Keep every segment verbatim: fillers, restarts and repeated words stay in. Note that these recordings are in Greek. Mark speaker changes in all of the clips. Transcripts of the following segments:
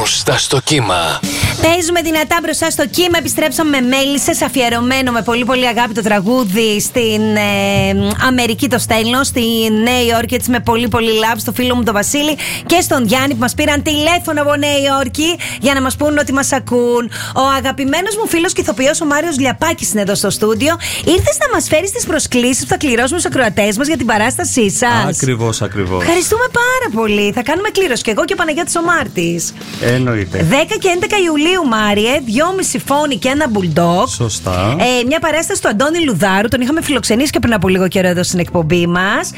Speaker 1: Μπροστά στο κύμα.
Speaker 2: Παίζουμε δυνατά μπροστά στο κύμα. Επιστρέψαμε με Μέλισσες, αφιερωμένο με πολύ πολύ αγάπη το τραγούδι. Στην ε, Αμερική το στέλνω, στη Νέα Υόρκη, έτσι με πολύ πολύ love, στο φίλο μου τον Βασίλη και στον Γιάννη που μας πήραν τηλέφωνο από Νέα Υόρκη για να μας πούν ότι μας ακούν. Ο αγαπημένος μου φίλος και ηθοποιός ο Μάριος Λιαπάκης είναι εδώ στο στούντιο. Ήρθες να μας φέρεις τις προσκλήσεις που θα κληρώσουμε στους ακροατές μας για την παράστασή σας.
Speaker 3: Ακριβώς, ακριβώς.
Speaker 2: Ευχαριστούμε πάρα πολύ. Θα κάνουμε κλήρωση και εγώ και ο Παναγιώτης ο Μάρτης.
Speaker 3: Εννοείται.
Speaker 2: δέκα και έντεκα Ιουλίου, Μάριε, δυόμιση φόνοι και ένα μπουλντόκ.
Speaker 3: Σωστά.
Speaker 2: Ε, μια παράσταση του Αντώνη Λουδάρου. Τον είχαμε φιλοξενήσει και πριν από λίγο καιρό εδώ στην εκπομπή μας.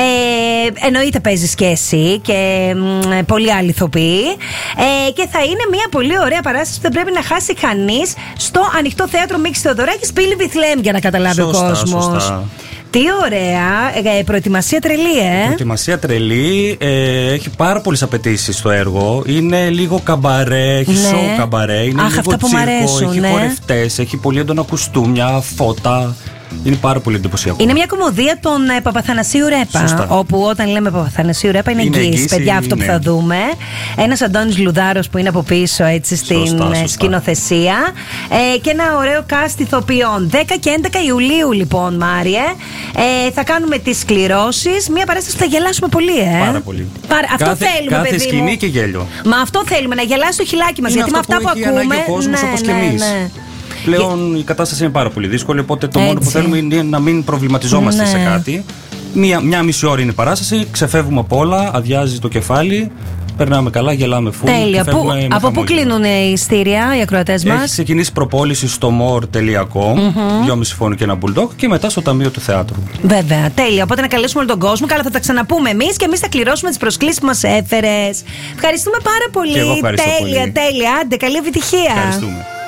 Speaker 2: Ε, εννοείται παίζεις και εσύ και μ, πολλοί άλλοι ηθοποιοί. Ε, και θα είναι μια πολύ ωραία παράσταση που δεν πρέπει να χάσει κανείς στο ανοιχτό θέατρο Μίξης Θεοδωράκης, Πύλη Βιθλέμ, για να καταλάβει
Speaker 3: Σωστά,
Speaker 2: ο κόσμος.
Speaker 3: σωστά.
Speaker 2: Τι ωραία. Ε, προετοιμασία τρελή, ε.
Speaker 3: Προετοιμασία τρελή. Ε, έχει πάρα πολλές απαιτήσεις στο έργο. Είναι λίγο καμπαρέ, έχει
Speaker 2: Ναι.
Speaker 3: σοου καμπαρέ. Είναι
Speaker 2: Αχ,
Speaker 3: λίγο
Speaker 2: αυτά που μ'
Speaker 3: τσίρκο,
Speaker 2: αρέσουν,
Speaker 3: έχει
Speaker 2: ναι.
Speaker 3: χορευτές, έχει πολύ έντονα κουστούμια, φώτα. Είναι πάρα πολύ εντυπωσιακό.
Speaker 2: Είναι μια κομμωδία των ε, Παπαθανασίου Ρέπα.
Speaker 3: Σωστά.
Speaker 2: Όπου όταν λέμε Παπαθανασίου Ρέπα είναι,
Speaker 3: Είναι
Speaker 2: εγγύηση,
Speaker 3: εγγύηση,
Speaker 2: παιδιά, αυτό
Speaker 3: ναι.
Speaker 2: που θα δούμε. Ένας Αντώνης Λουδάρος που είναι από πίσω, έτσι, στην
Speaker 3: Σωστά,
Speaker 2: ε,
Speaker 3: σωστά.
Speaker 2: σκηνοθεσία. Ε, και ένα ωραίο cast ηθοποιών. δέκα και έντεκα Ιουλίου, λοιπόν, Μάριε. Ε, θα κάνουμε τις κληρώσεις. Μια παράσταση που θα γελάσουμε πολύ, ε.
Speaker 3: Πάρα πολύ.
Speaker 2: Παρα... Αυτό
Speaker 3: Κάθε,
Speaker 2: θέλουμε,
Speaker 3: κάθε
Speaker 2: παιδί
Speaker 3: σκηνή
Speaker 2: μου.
Speaker 3: και γέλιο.
Speaker 2: Μα αυτό θέλουμε, να γελάσει το χιλάκι μας.
Speaker 3: Είναι
Speaker 2: Γιατί με
Speaker 3: αυτό
Speaker 2: αυτά που,
Speaker 3: που έχει
Speaker 2: ακούμε.
Speaker 3: ανάγκη ο κόσμος, όπως και εμείς.
Speaker 2: ναι.
Speaker 3: Πλέον η κατάσταση είναι πάρα πολύ δύσκολη, οπότε το
Speaker 2: Έτσι.
Speaker 3: μόνο που θέλουμε είναι να μην προβληματιζόμαστε
Speaker 2: Ναι.
Speaker 3: σε κάτι. Μια, μια μισή ώρα είναι η παράσταση, ξεφεύγουμε από όλα, αδειάζει το κεφάλι, περνάμε καλά, γελάμε φουλ.
Speaker 2: Τέλεια.
Speaker 3: και
Speaker 2: Πού-
Speaker 3: φεύγουμε με
Speaker 2: από πού
Speaker 3: χαμόγελο.
Speaker 2: κλείνουν οι ειστήρια, οι ακροατές
Speaker 3: Έχει
Speaker 2: μας?
Speaker 3: ξεκινήσει προπόληση στο more τελεία com, mm-hmm. δυόμιση φόνοι και ένα bulldog, και μετά στο Ταμείο του Θεάτρου.
Speaker 2: Βέβαια, τέλεια. Οπότε να καλέσουμε όλο τον κόσμο. Καλά, θα τα ξαναπούμε εμείς και εμείς θα κληρώσουμε τις προσκλήσεις που μας έφερες. Ευχαριστούμε πάρα πολύ.
Speaker 3: Και εγώ ευχαριστώ
Speaker 2: τέλεια,
Speaker 3: πολύ.
Speaker 2: τέλεια. Άντε, καλή επιτυχία.
Speaker 3: Ευχαριστούμε.